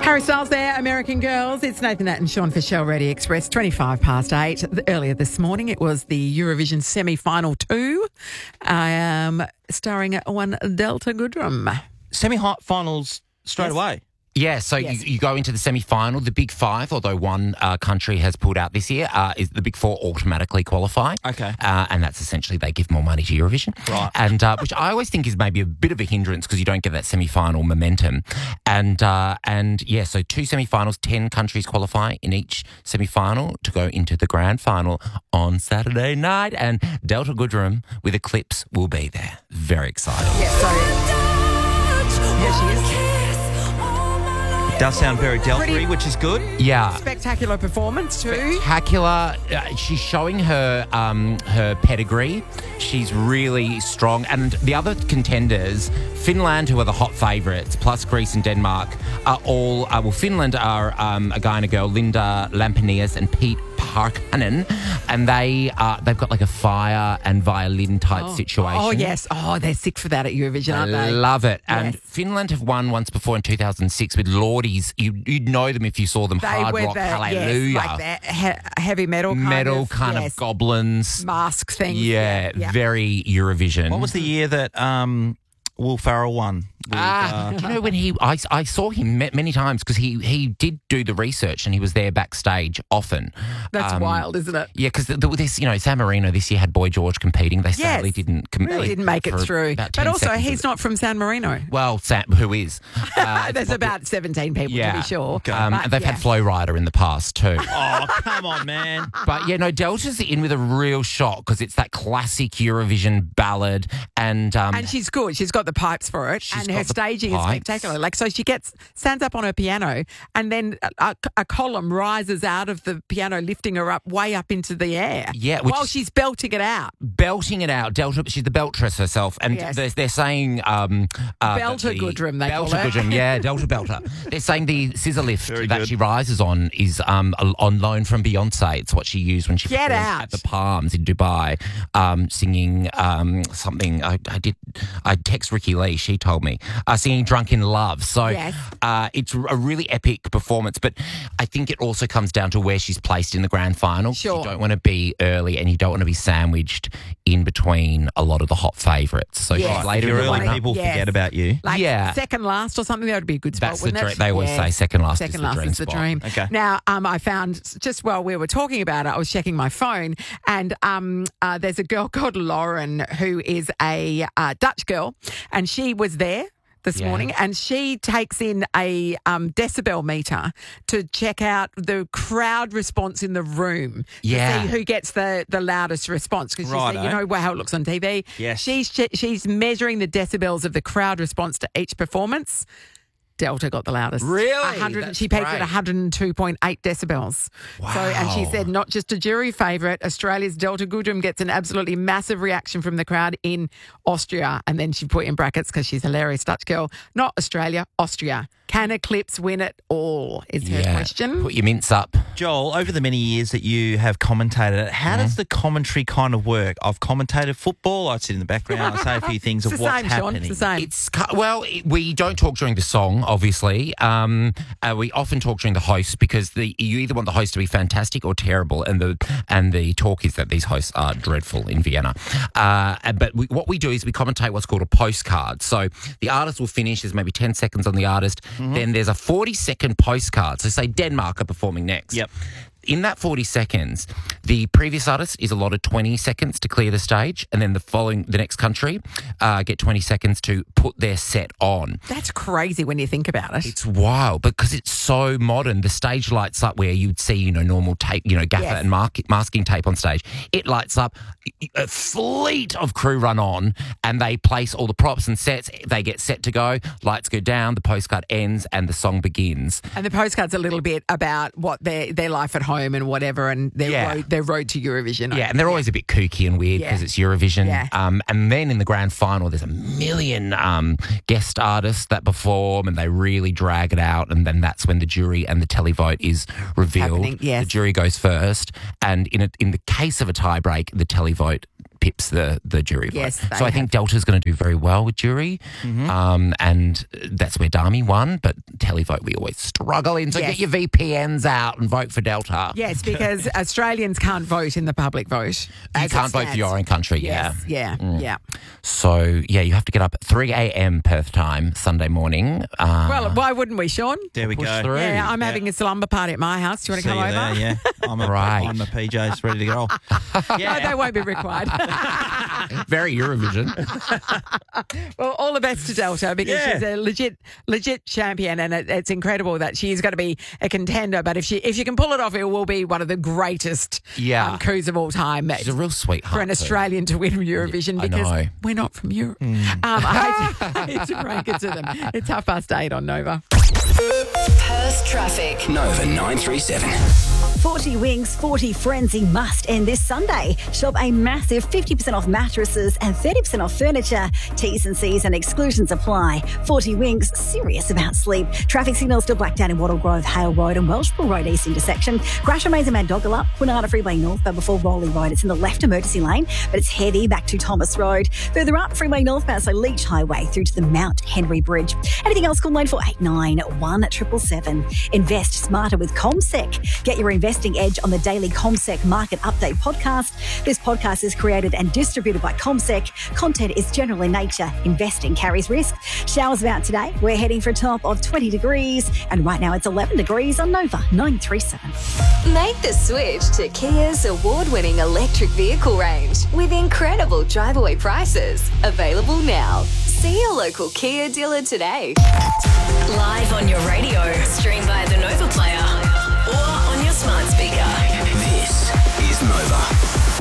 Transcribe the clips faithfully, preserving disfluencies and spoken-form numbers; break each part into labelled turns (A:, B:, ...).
A: Harry Styles there, American Girls. It's Nathan Nat and Sean Fischel, Radio Express, twenty-five past eight. Earlier this morning, it was the Eurovision semi-final two, um, starring one Delta Goodrem.
B: Semi-finals straight
A: Yes.
B: away.
C: Yeah, so
A: Yes.
C: you, you go into the semi-final. The Big Five, although one uh, country has pulled out this year, uh, is the Big Four automatically qualify.
B: Okay.
C: Uh, and that's essentially they give more money to Eurovision.
B: Right.
C: And uh, which I always think is maybe a bit of a hindrance because you don't get that semi-final momentum. And uh, and yeah, so two semi-finals, ten countries qualify in each semi-final to go into the grand final on Saturday night. And Delta Goodrem with Eclipse will be there. Very excited.
A: Yeah, so here she is.
B: It does sound very Delta-y,
A: Pretty-
B: which is good.
C: Yeah.
A: Spectacular performance too.
C: Spectacular. Uh, she's showing her um, her pedigree. She's really strong. And the other contenders, Finland, who are the hot favourites, plus Greece and Denmark, are all, uh, well, Finland are um, a guy and a girl, Linda Lampenius and Pete Parkkanen, and they uh, they've got like a fire and violin type
A: Oh.
C: situation.
A: Oh, yes. Oh, they're sick for that at Eurovision, aren't
C: I
A: they?
C: love it. And
A: Yes.
C: Finland have won once before in two thousand six with Lordies. You, you'd know them if you saw them.
A: They
C: Hard
A: were
C: rock,
A: the,
C: hallelujah.
A: yes, like that he- heavy metal kind
C: Metal
A: of.
C: kind
A: yes.
C: of goblins.
A: Mask things.
C: Yeah,
A: yeah.
C: very Eurovision.
B: What was the year that um, Will Ferrell won? With,
C: Ah,
B: uh,
C: do you know when he? I, I saw him ma- many times because he he did do the research and he was there backstage often.
A: That's
C: Um,
A: wild, isn't it?
C: Yeah, because the, the, this you know San Marino this year had Boy George competing. They sadly
A: Yes.
C: didn't com-
A: Really didn't make it
C: for
A: through.
C: about
A: But
C: ten
A: also,
C: seconds of
A: he's
C: it.
A: not from San Marino.
C: Well, Sam, who is? Uh,
A: There's about seventeen people,
C: yeah.
A: to be sure.
C: Um,
A: But,
C: and they've
A: yeah.
C: had Flow Rider in the past too.
B: oh, come on, man.
C: But yeah, no, Delta's in with a real shot because it's that classic Eurovision ballad, and um,
A: And she's good. She's got the pipes for it.
C: She's
A: and
C: got
A: her
C: the
A: staging is
C: pipes.
A: spectacular. Like, so she gets, stands up on her piano and then a, a, a column rises out of the piano, lifting her up way up into the air.
C: Yeah, which
A: While
C: is-
A: she's belting it out.
C: belting it out. Delta, she's the beltress herself, and
A: Yes.
C: they're, they're saying um, uh,
A: Belter
C: that the-
A: Goodrem, they call
C: Belter
A: her.
C: Goodrem, yeah, Delta Belter. They're saying the scissor lift
B: Very
C: that
B: good.
C: she rises on is um, on loan from Beyonce. It's what she used when she
A: Get
C: performed
A: out.
C: at the Palms in Dubai, um, singing um, something. I, I did. I text Ricky Lee. She told me uh, singing "Drunk in Love." So
A: Yes.
C: uh, it's a really epic performance. But I think it also comes down to where she's placed in the grand final.
A: Sure.
C: You don't want to be early, and you don't want to be sandwiched in between a lot of the hot favourites. So
A: Yes.
C: she's
B: If
C: later
B: you're
C: in the
B: early,
C: lineup.
B: people
A: Yes.
B: forget about you.
A: Like
C: Yeah.
A: second last or something, that would be a good spot,
C: That's the
A: wouldn't
C: dream.
A: it?
C: They always
A: Yes.
C: say second last
A: Second
C: is the
A: last
C: dream
A: is the
C: spot.
A: dream.
B: Okay.
A: Now, um, I found just while we were talking about it, I was checking my phone, and um, uh, there's a girl called Lauren who is a uh, Dutch girl, and she was there this
C: Yeah.
A: morning, and she takes in a um, decibel meter to check out the crowd response in the room
C: Yeah.
A: to see who gets the, the loudest response. Because
B: Righto.
A: you know how it looks on T V.
B: Yes.
A: She's she's measuring the decibels of the crowd response to each performance. Delta got the loudest.
C: Really?
A: one hundred,
C: That's
A: she peaked
C: great.
A: at one hundred two point eight decibels. So, and she
C: Wow.
A: said, not just a jury favourite, Australia's Delta Goodrem gets an absolutely massive reaction from the crowd in Austria. And then she put in brackets, because she's a hilarious Dutch girl, not Australia, Austria. Can Eclipse win it all, is her
C: Yeah.
A: question.
C: Put your mints up.
B: Joel, over the many years that you have commentated it, how does the commentary kind of work? I've commentated football, I sit in the background, I say a few things
A: It's
B: of
A: the
B: what's
A: same, Sean.
B: happening.
A: It's the same.
C: It's cu- well, it, we don't talk during the song, obviously. Um, uh, we often talk during the host because the you either want the host to be fantastic or terrible, and the and the talk is that these hosts are dreadful in Vienna. Uh, and- but we, what we do is we commentate what's called a postcard. So the artist will finish. There's maybe ten seconds on the artist. Then there's a forty second postcard. So say Denmark are performing next.
B: Yep.
C: In that forty seconds, the previous artist is allotted twenty seconds to clear the stage, and then the following, the next country, uh, get twenty seconds to put their set on.
A: That's crazy when you think about it.
C: It's wild because it's so modern. The stage lights up where you'd see, you know, normal tape, you know, gaffer
A: Yes.
C: and mark- masking tape on stage. It lights up. A fleet of crew run on, and they place all the props and sets. They get set to go. Lights go down. The postcard ends, and the song begins.
A: And the postcard's a little bit about what their their life at home and whatever, and their
C: Yeah.
A: road, their road to Eurovision.
C: Yeah, and they're always a bit kooky and weird
A: Yeah.
C: because it's Eurovision.
A: Yeah.
C: Um, and then in the grand final, there's a million um, guest artists that perform, and they really drag it out. And then that's when the jury and the televote is revealed.
A: Happening, yes.
C: The jury goes first, and in a, in the case of a tiebreak, the televote pips the, the jury vote.
A: Yes, they
C: so I think
A: have.
C: Delta's going to do very well with jury, um, and that's where Dami won, but tele televote we always struggle in. So
A: Yes.
C: get your V P Ns out and vote for Delta.
A: Yes, because Australians can't vote in the public vote.
C: You
A: as it
C: can't vote for
A: stands.
C: your own country,
A: Yes,
C: yeah.
A: yeah, yeah.
C: So, yeah, you have to get up at three a.m. Perth time, Sunday morning. Uh,
A: Well, why wouldn't we, Sean?
B: There we
C: push
B: go.
C: through.
A: Yeah, I'm
B: Yeah.
A: having a slumber party at my house. Do you want
B: See
A: to come
B: you
A: over?
B: there, yeah. I'm a,
C: Right.
B: I'm a P Js ready to go.
A: No,
B: Yeah.
A: they won't be required.
C: Very Eurovision.
A: Well, all the best to Delta because
B: Yeah.
A: she's a legit, legit champion, and it, it's incredible that she's going to be a contender. But if she if she can pull it off, it will be one of the greatest
C: Yeah.
A: um, coups of all time.
C: She's a real sweetheart.
A: For an
C: too.
A: Australian to win Eurovision
C: I
A: because
C: know.
A: we're not from Europe. Um, I, hate to, I hate to break it to them. It's half past eight on Nova.
D: Perth traffic.
E: Nova nine three seven.
F: forty Winks, forty Frenzy must end this Sunday. Shop a massive fifty percent off mattresses and thirty percent off furniture. T's and C's and exclusions apply. forty Winks, serious about sleep. Traffic signals still blacked out in Wattle Grove, Hale Road and Welshpool Road East intersection. Crash remains in Mad Doggala, Kwinana Freeway North, but before Rowley Road, it's in the left emergency lane, but it's heavy back to Thomas Road. Further up, Freeway northbound, so Leach Highway through to the Mount Henry Bridge. Anything else, call nine four eight nine, one seven seven. Invest smarter with CommSec. Get your investing edge on the daily CommSec Market Update podcast. This podcast is created and distributed by CommSec. Content is general in nature. Investing carries risk. Showers about today. We're heading for a top of twenty degrees, and right now it's eleven degrees on Nova nine three seven.
D: Make the switch to Kia's award-winning electric vehicle range with incredible drive-away prices. Available now. See your local Kia dealer today.
G: Live on your radio, stream by the Nova Player, or on your smart speaker.
E: This is Nova.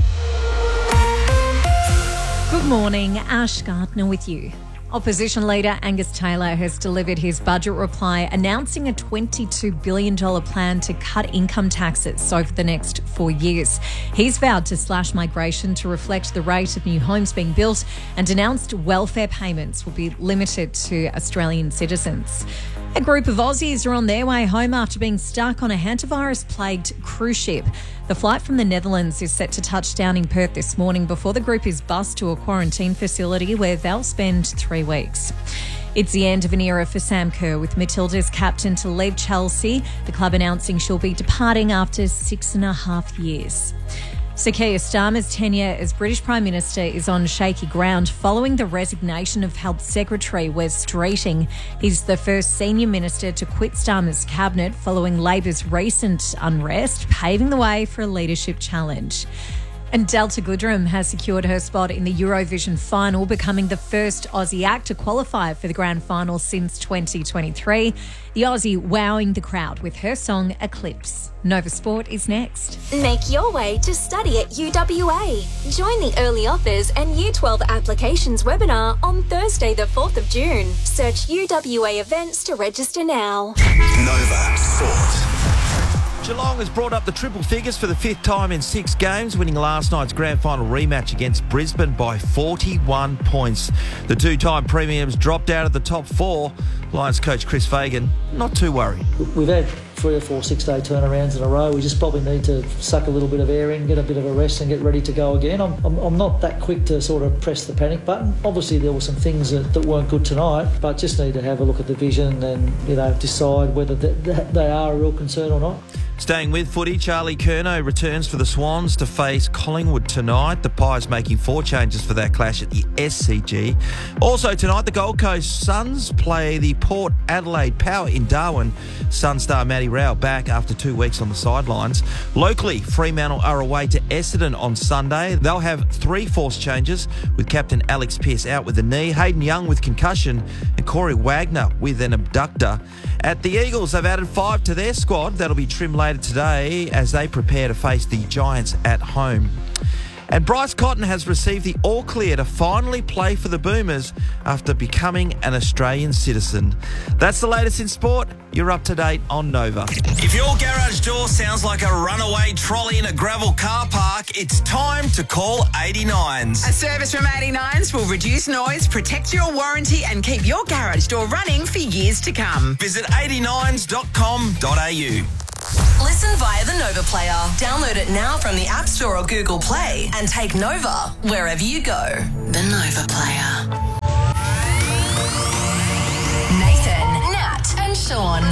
H: Good morning, Ash Gardner with you. Opposition leader Angus Taylor has delivered his budget reply announcing a twenty-two billion dollars plan to cut income taxes over the next four years. He's vowed to slash migration to reflect the rate of new homes being built and announced welfare payments will be limited to Australian citizens. A group of Aussies are on their way home after being stuck on a hantavirus-plagued cruise ship. The flight from the Netherlands is set to touch down in Perth this morning before the group is bussed to a quarantine facility where they'll spend three weeks. It's the end of an era for Sam Kerr, with Matilda's captain to leave Chelsea, the club announcing she'll be departing after six and a half years. Sir Keir Starmer's tenure as British Prime Minister is on shaky ground following the resignation of Health Secretary Wes Streeting. He's the first senior minister to quit Starmer's cabinet following Labor's recent unrest, paving the way for a leadership challenge. And Delta Goodrem has secured her spot in the Eurovision final, becoming the first Aussie act to qualify for the grand final since twenty twenty-three. The Aussie wowing the crowd with her song Eclipse. Nova Sport is next.
I: Make your way to study at U W A. Join the Early Offers and Year twelve Applications webinar on Thursday the fourth of June. Search U W A events to register now.
E: Nova Sport.
B: Geelong has brought up the triple figures for the fifth time in six games, winning last night's grand final rematch against Brisbane by forty-one points. The two-time premiums dropped out of the top four. Lions coach Chris Fagan not too worried.
J: We've had three or four six-day turnarounds in a row. We just probably need to suck a little bit of air in, get a bit of a rest and get ready to go again. I'm, I'm, I'm not that quick to sort of press the panic button. Obviously there were some things that, that weren't good tonight, but just need to have a look at the vision and, you know, decide whether they, they are a real concern or not.
B: Staying with footy, Charlie Curnow returns for the Swans to face Collingwood tonight. The Pies making four changes for that clash at the S C G. Also tonight, the Gold Coast Suns play the Port Adelaide Power in Darwin. Sun star Matty Rao back after two weeks on the sidelines. Locally, Fremantle are away to Essendon on Sunday. They'll have three forced changes, with captain Alex Pearce out with a knee, Hayden Young with concussion, and Corey Wagner with an abductor. At the Eagles, they've added five to their squad. That'll be trimmed later today as they prepare to face the Giants at home. And Bryce Cotton has received the all-clear to finally play for the Boomers after becoming an Australian citizen. That's the latest in sport. You're up to date on Nova. If your garage door sounds like a runaway trolley in a gravel car park, it's time to call eighty-nines.
K: A service from eighty-nines will reduce noise, protect your warranty and keep your garage door running for years to come.
B: Visit eighty-nines dot com dot a u.
G: Listen via the Nova Player. Download it now from the App Store or Google Play and take Nova wherever you go. The Nova Player. Nathan, Nat and Sean.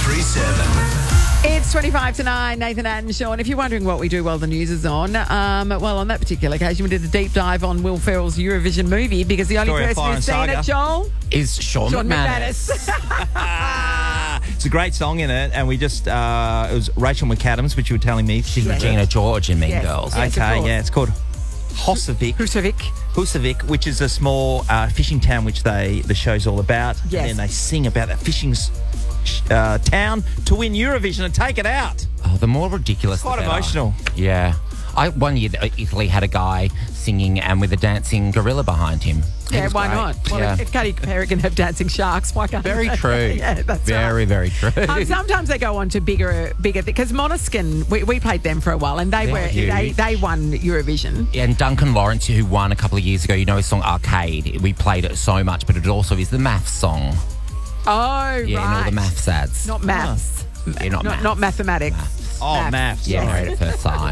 E: three seven.
A: It's twenty-five to nine, Nathan and Sean. If you're wondering what we do while the news is on, um, well, on that particular occasion, we did a deep dive on Will Ferrell's Eurovision movie because the only
B: Story of
A: person
B: Fire
A: who's
B: and
A: seen
B: Saga.
A: it, Joel,
C: Is Sean,
A: Sean
C: McManus.
A: McManus.
B: It's a great song in it, and we just, uh, it was Rachel McAdams, which you were telling me.
C: She's Regina George in Mean
A: Yes.
C: Girls.
A: Yes, of
B: Okay,
A: course.
B: yeah, it's called Husavik.
A: Husavik.
B: Husavik, which is a small uh, fishing town, which they the show's all about.
A: Yes.
B: And then they sing about that fishing s- sh- uh, town to win Eurovision and take it out.
C: Oh, the more ridiculous,
B: Quite
C: the better.
B: emotional.
C: Yeah. I one year uh, Italy had a guy singing and with a dancing gorilla behind him. It
A: Yeah,
C: was
A: why
C: great.
A: not? Well,
C: yeah.
A: if, if Katy Perry can have dancing sharks, why can't
C: Very
A: they?
C: true.
A: Yeah, that's
C: very,
A: right.
C: very true.
A: Um, sometimes they go on to bigger, bigger because Måneskin, we, we played them for a while, and they
C: They're
A: were
C: huge.
A: they, they won Eurovision.
C: And Duncan Lawrence, who won a couple of years ago, you know his song Arcade. We played it so much, but it also is the maths song.
A: Oh,
C: Yeah,
A: right.
C: and all the maths ads.
A: Not maths.
C: Yeah, not
A: not,
C: maths.
A: not mathematics.
B: Oh, maths.
C: Yeah,
B: sorry.
C: married at first sight.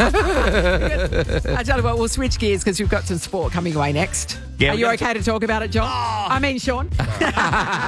A: I tell you what, we'll switch gears because we've got some sport coming away next.
B: Yeah,
A: Are
B: we're
A: you
B: gonna
A: okay to talk about it, John? I mean, Sean.